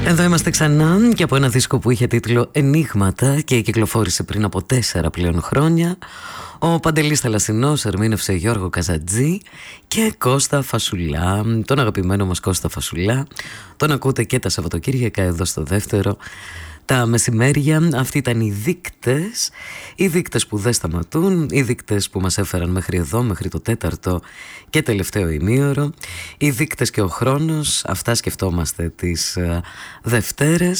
Εδώ είμαστε ξανά και από ένα δίσκο που είχε τίτλο «Ενίγματα» και κυκλοφόρησε πριν από 4 πλέον χρόνια. Ο Παντελής Θαλασσινός ερμήνευσε Γιώργο Καζατζή και Κώστα Φασουλά, τον αγαπημένο μας Κώστα Φασουλά. Τον ακούτε και τα Σαββατοκύριακα εδώ στο δεύτερο. Τα μεσημέρια, αυτοί ήταν οι δείκτες που δεν σταματούν, οι δείκτες που μας έφεραν μέχρι εδώ, μέχρι το 4ο και τελευταίο ημίωρο, οι δείκτες και ο χρόνος, αυτά σκεφτόμαστε τις Δευτέρες.